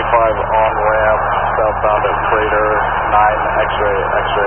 on ramp, southbound at Crater, 9 X-ray, X-ray.